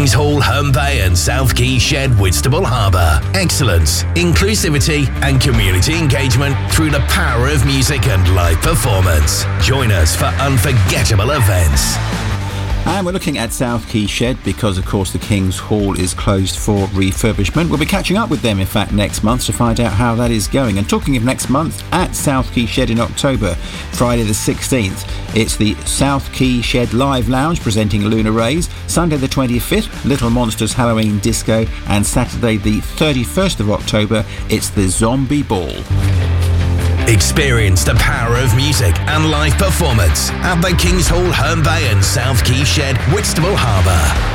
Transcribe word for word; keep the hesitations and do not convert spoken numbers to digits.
Kings Hall, Herne Bay and South Quay Shed, Whitstable Harbour. Excellence, inclusivity and community engagement through the power of music and live performance. Join us for unforgettable events. And we're looking at South Quay Shed because, of course, the King's Hall is closed for refurbishment. We'll be catching up with them, in fact, next month to find out how that is going. And talking of next month, at South Quay Shed in October, Friday the sixteenth, it's the South Quay Shed Live Lounge presenting Lunar Rays. Sunday the twenty-fifth, Little Monsters Halloween Disco. And Saturday the thirty-first of October, it's the Zombie Ball. Experience the power of music and live performance at the King's Hall, Herne Bay and South Quay Shed, Whitstable Harbour.